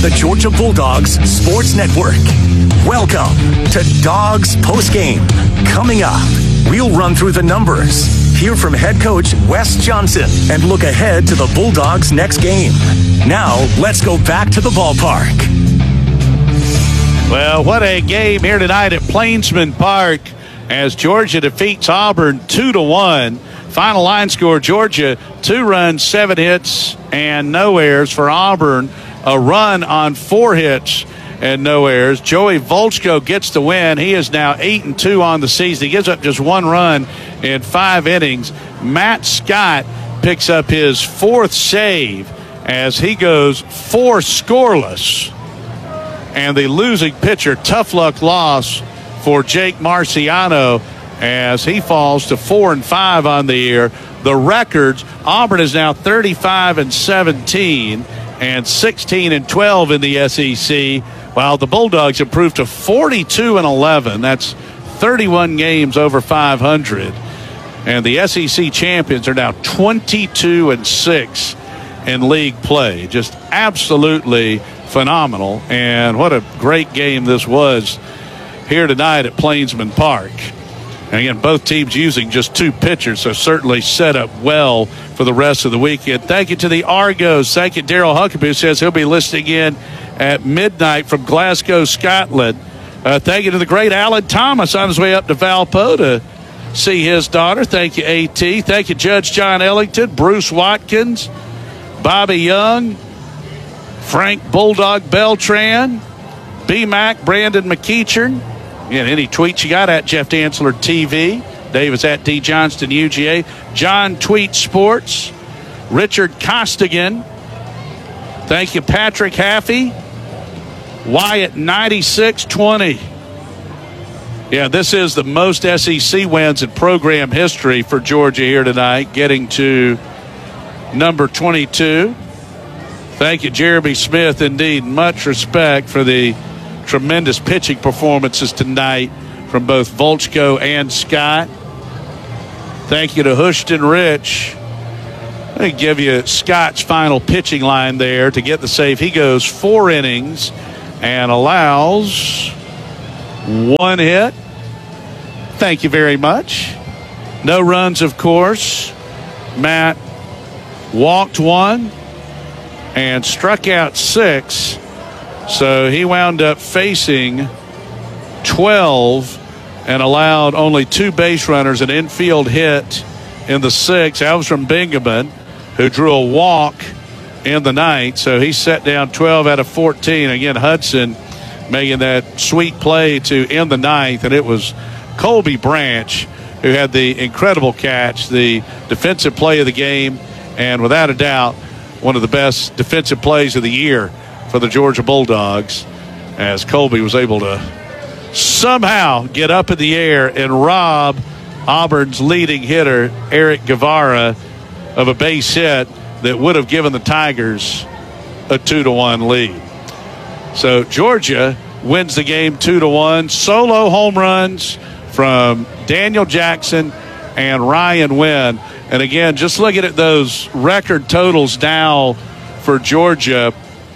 the Georgia Bulldogs Sports Network. Welcome to Dogs Postgame. Coming up, we'll run through the numbers, hear from head coach Wes Johnson, and look ahead to the Bulldogs' next game. Now, let's go back to the ballpark. Well, what a game here tonight at Plainsman Park as Georgia defeats Auburn 2-1. Final line score, Georgia, 2 runs, 7 hits, and no errors. For Auburn, a run on 4 hits and no errors. Joey Volchko gets the win. He is now 8-2 on the season. He gives up just 1 run in 5 innings. Matt Scott picks up his 4th save as he goes 4 scoreless. And the losing pitcher, tough luck loss for Jake Marciano as he falls to 4-5 on the year. The records, Auburn is now 35-17 and 16-12 in the SEC, while the Bulldogs improved to 42-11. That's 31 games over 500. And the SEC champions are now 22-6 in league play. Just absolutely phenomenal. And what a great game this was here tonight at Plainsman Park. And again, both teams using just 2 pitchers, so certainly set up well for the rest of the weekend. Thank you to the Argos. Thank you, Daryl Huckabee, says he'll be listening in at midnight from Glasgow, Scotland. Thank you to the great Alan Thomas on his way up to Valpo to see his daughter. Thank you, AT. Thank you, Judge John Ellington, Bruce Watkins, Bobby Young, Frank Bulldog Beltran, B-Mac, Brandon McEachern. And any tweets you got at Jeff Dantzler TV. Dave is at D Johnston UGA. John Tweet Sports. Richard Costigan. Thank you, Patrick Haffey. Wyatt 9620. Yeah, this is the most SEC wins in program history for Georgia here tonight, getting to number 22. Thank you, Jeremy Smith. Indeed, much respect for the tremendous pitching performances tonight from both Volchko and Scott. Thank you to Hushton Rich. Let me give you Scott's final pitching line there to get the save. He goes 4 innings and allows 1 hit. Thank you very much. No runs, of course. Matt walked 1 and struck out 6. So he wound up facing 12 and allowed only 2 base runners, an infield hit in the 6th. That was from Bingaman, who drew a walk in the 9th. So he set down 12 out of 14. Again, Hudson making that sweet play to end the 9th, and it was Colby Branch who had the incredible catch, the defensive play of the game, and without a doubt, one of the best defensive plays of the year for the Georgia Bulldogs, as Colby was able to somehow get up in the air and rob Auburn's leading hitter, Eric Guevara, of a base hit that would have given the Tigers a 2-1 lead. So Georgia wins the game 2-1. Solo home runs from Daniel Jackson and Ryan Wynn. And again, just looking at those record totals now for Georgia,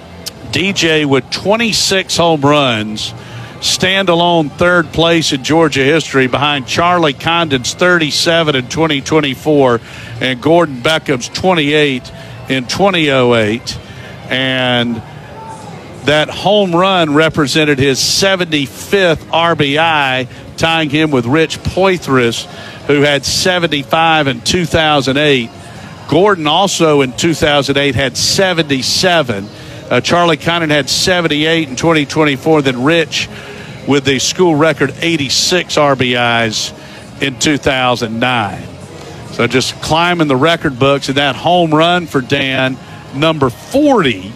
DJ with 26 home runs, standalone 3rd place in Georgia history behind Charlie Condon's 37 in 2024 and Gordon Beckham's 28 in 2008. And that home run represented his 75th RBI, tying him with Rich Poitras, who had 75 in 2008. Gordon also in 2008 had 77. Charlie Condon had 78 in 2024. Then Rich with the school record 86 RBIs in 2009. So just climbing the record books. And that home run for Dan, number 40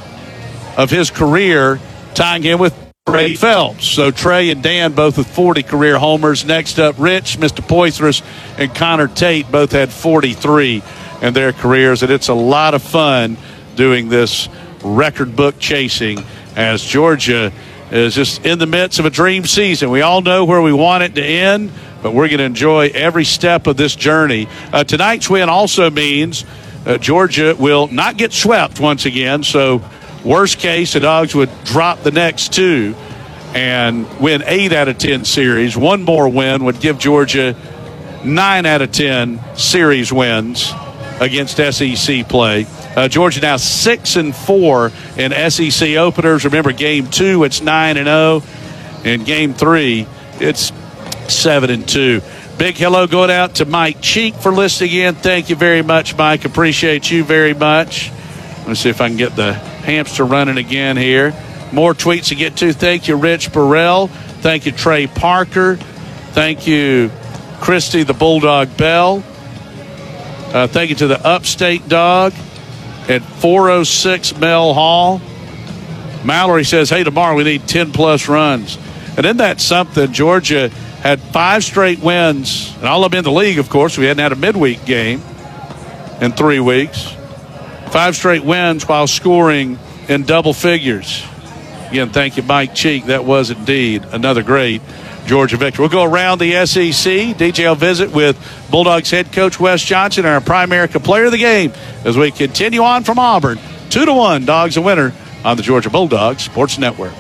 of his career, tying him with Trey Phelps. So Trey and Dan both with 40 career homers. Next up, Rich, Mr. Poitras, and Connor Tate both had 43 in their careers. And it's a lot of fun doing this record book chasing as Georgia is just in the midst of a dream season. We all know where we want it to end, but we're going to enjoy every step of this journey. Tonight's win also means Georgia will not get swept once again. So Worst case, the Dogs would drop the next 2 and win 8 out of 10 series. One more win would give Georgia 9 out of 10 series wins against SEC play. Georgia now 6-4 in SEC openers. Remember, Game 2, it's 9-0. And Game 3, it's 7-2. Big hello going out to Mike Cheek for listening in. Thank you very much, Mike. Appreciate you very much. Let's see if I can get the hamster running again here. More tweets to get to. Thank you, Rich Burrell. Thank you, Trey Parker. Thank you, Christy the Bulldog Bell. Thank you to the Upstate Dog at 406 Mel Hall. Mallory says, hey, tomorrow we need 10-plus runs. And isn't that something? Georgia had 5 straight wins, and all of them in the league, of course. We hadn't had a midweek game in 3 weeks. 5 straight wins while scoring in double figures. Again, thank you, Mike Cheek. That was indeed another great Georgia victory. We'll go around the SEC. DJ will visit with Bulldogs head coach Wes Johnson, our Primerica player of the game, as we continue on from Auburn. 2-1, Dogs a winner on the Georgia Bulldogs Sports Network.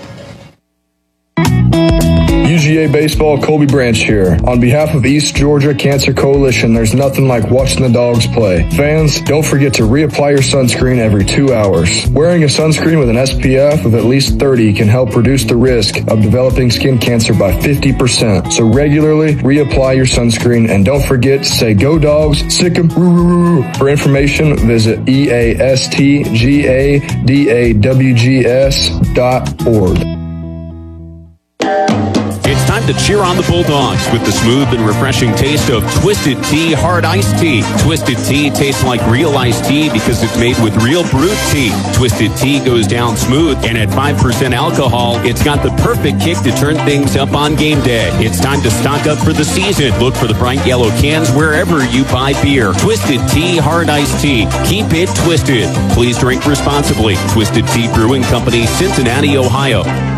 UGA Baseball, Colby Branch here. On behalf of East Georgia Cancer Coalition, there's nothing like watching the Dogs play. Fans, don't forget to reapply your sunscreen every 2 hours. Wearing a sunscreen with an SPF of at least 30 can help reduce the risk of developing skin cancer by 50%. So regularly reapply your sunscreen, and don't forget to say go Dogs, sick 'em, woo. For information, visit eastgadawgs.org. It's time to cheer on the Bulldogs with the smooth and refreshing taste of Twisted Tea Hard Iced Tea. Twisted Tea tastes like real iced tea because it's made with real brewed tea. Twisted Tea goes down smooth, and at 5% alcohol, it's got the perfect kick to turn things up on game day. It's time to stock up for the season. Look for the bright yellow cans wherever you buy beer. Twisted Tea Hard Iced Tea. Keep it twisted. Please drink responsibly. Twisted Tea Brewing Company, Cincinnati, Ohio.